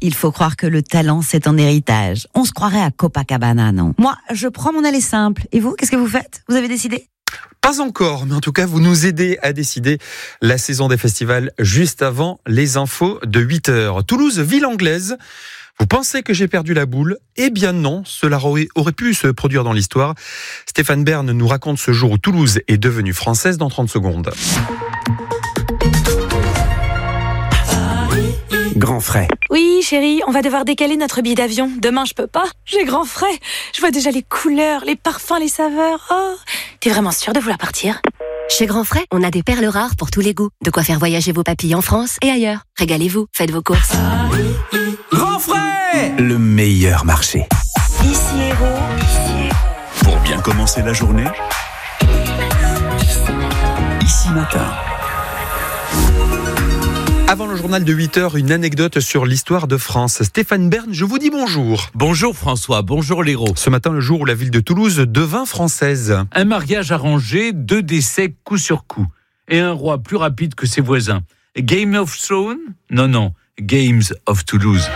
il faut croire que le talent, c'est un héritage. On se croirait à Copacabana, non? Moi, je prends mon aller simple. Et vous, qu'est-ce que vous faites? Vous avez décidé? Pas encore, mais en tout cas, vous nous aidez à décider la saison des festivals juste avant les infos de 8h. Toulouse, ville anglaise. Vous pensez que j'ai perdu la boule? Eh bien non, cela aurait pu se produire dans l'histoire. Stéphane Bern nous raconte ce jour où Toulouse est devenue française dans 30 secondes. Grand frais. Oui, chérie, on va devoir décaler notre billet d'avion. Demain, je peux pas. J'ai grand frais. Je vois déjà les couleurs, les parfums, les saveurs. Oh, t'es vraiment sûre de vouloir partir? Chez Grand Frais, on a des perles rares pour tous les goûts. De quoi faire voyager vos papilles en France et ailleurs. Régalez-vous, faites vos courses. Grand frais, le meilleur marché. Ici Héros. Pour bien commencer la journée, Ici Matin. Avant le journal de 8h, une anecdote sur l'histoire de France. Stéphane Bern, je vous dis bonjour. Bonjour François, bonjour Léraud. Ce matin, le jour où la ville de Toulouse devint française. Un mariage arrangé, 2 décès coup sur coup. Et un roi plus rapide que ses voisins. Game of Thrones? Non, Games of Toulouse.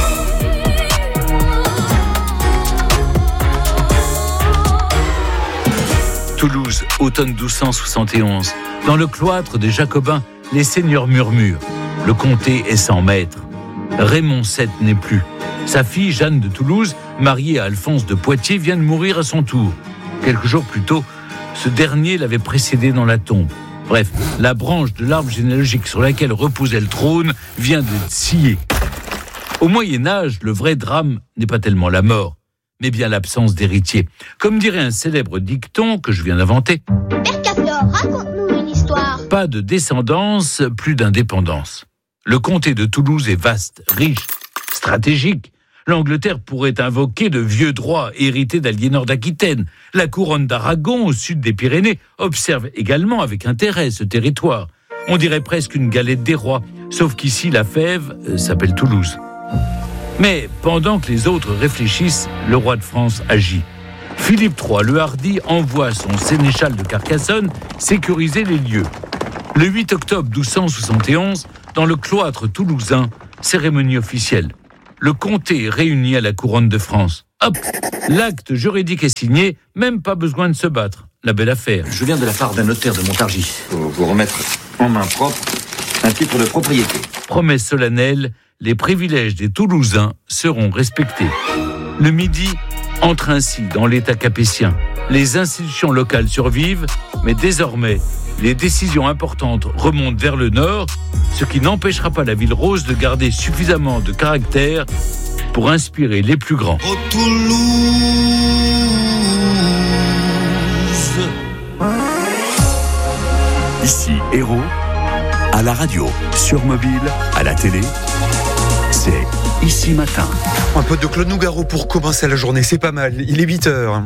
Toulouse, automne 1271. Dans le cloître des Jacobins, les seigneurs murmurent. Le comté est sans maître. Raymond VII n'est plus. Sa fille, Jeanne de Toulouse, mariée à Alphonse de Poitiers, vient de mourir à son tour. Quelques jours plus tôt, ce dernier l'avait précédé dans la tombe. Bref, la branche de l'arbre généalogique sur laquelle reposait le trône vient d'être sciée. Au Moyen-Âge, le vrai drame n'est pas tellement la mort, mais bien l'absence d'héritier. Comme dirait un célèbre dicton que je viens d'inventer. Père Caplor, raconte-nous une histoire. Pas de descendance, plus d'indépendance. Le comté de Toulouse est vaste, riche, stratégique. L'Angleterre pourrait invoquer de vieux droits hérités d'Aliénor d'Aquitaine. La couronne d'Aragon, au sud des Pyrénées, observe également avec intérêt ce territoire. On dirait presque une galette des rois, sauf qu'ici la fève s'appelle Toulouse. Mais pendant que les autres réfléchissent, le roi de France agit. Philippe III, le hardi, envoie son sénéchal de Carcassonne sécuriser les lieux. Le 8 octobre 1271, dans le cloître toulousain, cérémonie officielle. Le comté est réuni à la couronne de France. Hop, l'acte juridique est signé, même pas besoin de se battre. La belle affaire. Je viens de la part d'un notaire de Montargis pour vous remettre en main propre un titre de propriété. Promesse solennelle, les privilèges des Toulousains seront respectés. Le Midi entre ainsi dans l'État capétien. Les institutions locales survivent, mais désormais, les décisions importantes remontent vers le nord, ce qui n'empêchera pas la ville rose de garder suffisamment de caractère pour inspirer les plus grands. Oh Toulouse. Ici Héros, à la radio, sur mobile, à la télé, c'est Ici Matin. Un peu de Claude Nougaro pour commencer la journée, c'est pas mal. Il est 8h.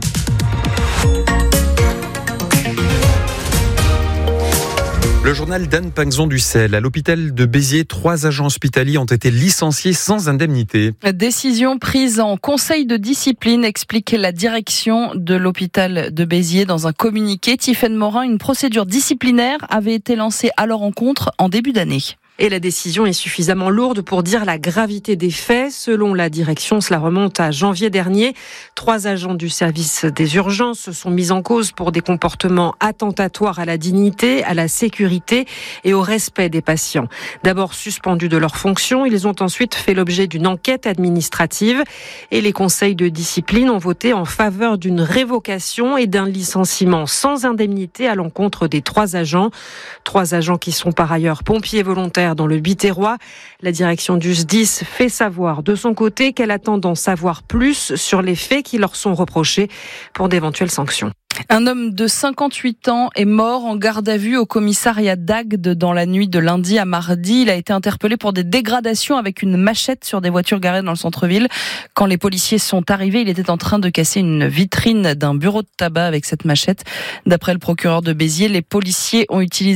Le journal d'Anne Pinxon-Ducel. À l'hôpital de Béziers, 3 agents hospitaliers ont été licenciés sans indemnité. Décision prise en conseil de discipline, explique la direction de l'hôpital de Béziers dans un communiqué. Tiffaine Morin, une procédure disciplinaire avait été lancée à leur encontre en début d'année. Et la décision est suffisamment lourde pour dire la gravité des faits. Selon la direction, cela remonte à janvier dernier. 3 agents du service des urgences se sont mis en cause pour des comportements attentatoires à la dignité, à la sécurité et au respect des patients. D'abord suspendus de leurs fonctions, ils ont ensuite fait l'objet d'une enquête administrative et les conseils de discipline ont voté en faveur d'une révocation et d'un licenciement sans indemnité à l'encontre des 3 agents. 3 agents qui sont par ailleurs pompiers volontaires dans le Biterrois. La direction du SDIS fait savoir de son côté qu'elle attend d'en savoir plus sur les faits qui leur sont reprochés pour d'éventuelles sanctions. Un homme de 58 ans est mort en garde à vue au commissariat d'Agde dans la nuit de lundi à mardi. Il a été interpellé pour des dégradations avec une machette sur des voitures garées dans le centre-ville. Quand les policiers sont arrivés, il était en train de casser une vitrine d'un bureau de tabac avec cette machette. D'après le procureur de Béziers, les policiers ont utilisé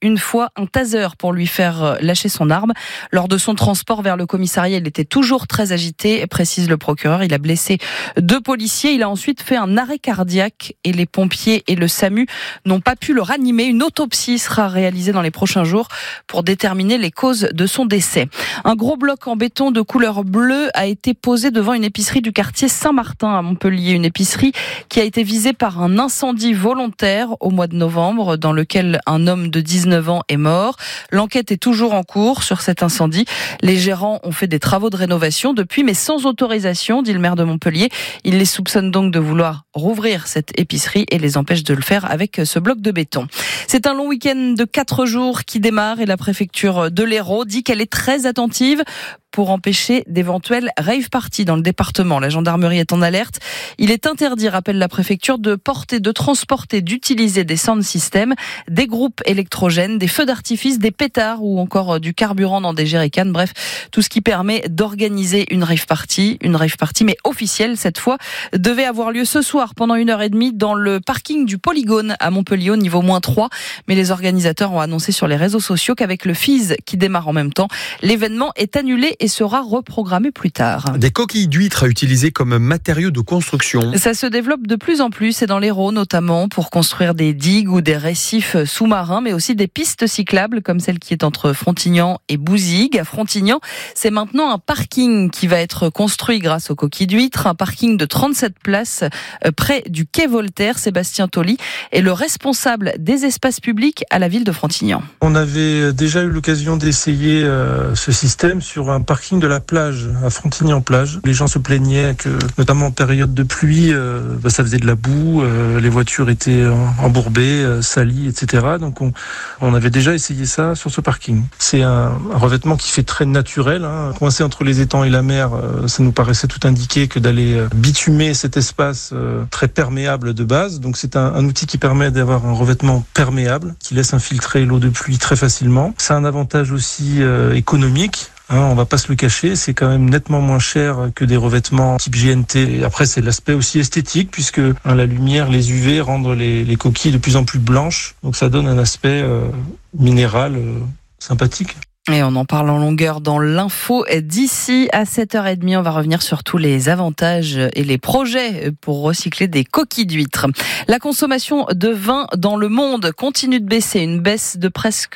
une fois un taser pour lui faire lâcher son arme. Lors de son transport vers le commissariat, il était toujours très agité, précise le procureur. Il a blessé 2 policiers. Il a ensuite fait un arrêt cardiaque et les pompiers et le SAMU n'ont pas pu le ranimer. Une autopsie sera réalisée dans les prochains jours pour déterminer les causes de son décès. Un gros bloc en béton de couleur bleue a été posé devant une épicerie du quartier Saint-Martin à Montpellier. Une épicerie qui a été visée par un incendie volontaire au mois de novembre dans lequel un homme de 19 ans est mort. L'enquête est toujours en cours sur cet incendie. Les gérants ont fait des travaux de rénovation depuis, mais sans autorisation, dit le maire de Montpellier. Il les soupçonne donc de vouloir rouvrir cette épicerie et les empêche de le faire avec ce bloc de béton. C'est un long week-end de 4 jours qui démarre et la préfecture de l'Hérault dit qu'elle est très attentive pour empêcher d'éventuelles rave parties dans le département. La gendarmerie est en alerte. Il est interdit, rappelle la préfecture, de porter, de transporter, d'utiliser des sound systems, des groupes électrogènes, des feux d'artifice, des pétards ou encore du carburant dans des jerrycans. Bref, tout ce qui permet d'organiser une rave party mais officielle cette fois, devait avoir lieu ce soir pendant 1h30 dans le parking du Polygone à Montpellier au niveau -3. Mais les organisateurs ont annoncé sur les réseaux sociaux qu'avec le FIS qui démarre en même temps, l'événement est annulé et sera reprogrammé plus tard. Des coquilles d'huîtres utilisées comme matériaux de construction. Ça se développe de plus en plus et dans l'Hérault notamment pour construire des digues ou des récifs sous-marins, mais aussi des pistes cyclables comme celle qui est entre Frontignan et Bouzigues. À Frontignan, c'est maintenant un parking qui va être construit grâce aux coquilles d'huîtres, un parking de 37 places près du quai Voltaire. Sébastien Tolly est le responsable des espaces publics à la ville de Frontignan. On avait déjà eu l'occasion d'essayer ce système sur un parking de la plage, à Frontignan-Plage. Les gens se plaignaient que, notamment en période de pluie, ça faisait de la boue, les voitures étaient embourbées, salies, etc. Donc on avait déjà essayé ça sur ce parking. C'est un revêtement qui fait très naturel. Coincé entre les étangs et la mer, ça nous paraissait tout indiqué que d'aller bitumer cet espace très perméable de base. Donc c'est un outil qui permet d'avoir un revêtement perméable, qui laisse infiltrer l'eau de pluie très facilement. C'est un avantage aussi économique. On va pas se le cacher, c'est quand même nettement moins cher que des revêtements type GNT. Et après, c'est l'aspect aussi esthétique, puisque la lumière, les UV rendent les coquilles de plus en plus blanches. Donc ça donne un aspect minéral sympathique. Et on en parle en longueur dans l'info d'ici à 7h30. On va revenir sur tous les avantages et les projets pour recycler des coquilles d'huîtres. La consommation de vin dans le monde continue de baisser. Une baisse de presque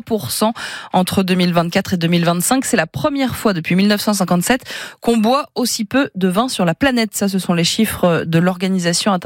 3% entre 2024 et 2025. C'est la première fois depuis 1957 qu'on boit aussi peu de vin sur la planète. Ça, ce sont les chiffres de l'Organisation internationale